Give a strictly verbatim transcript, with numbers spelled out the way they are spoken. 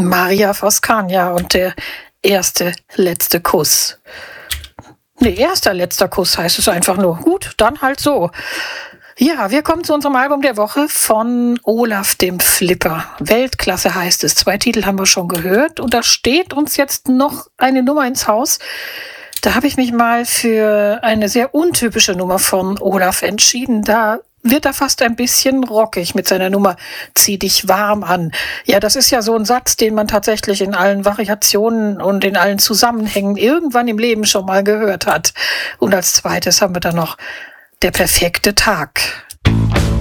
Maria Voskania und der erste, letzte Kuss. Nee, erster, letzter Kuss heißt es einfach nur. Gut, dann halt so. Ja, wir kommen zu unserem Album der Woche von Olaf dem Flipper. Weltklasse heißt es. Zwei Titel haben wir schon gehört. Und da steht uns jetzt noch eine Nummer ins Haus. Da habe ich mich mal für eine sehr untypische Nummer von Olaf entschieden. Da wird er fast ein bisschen rockig mit seiner Nummer Zieh dich warm an. Ja, das ist ja so ein Satz, den man tatsächlich in allen Variationen und in allen Zusammenhängen irgendwann im Leben schon mal gehört hat. Und als zweites haben wir dann noch Der perfekte Tag.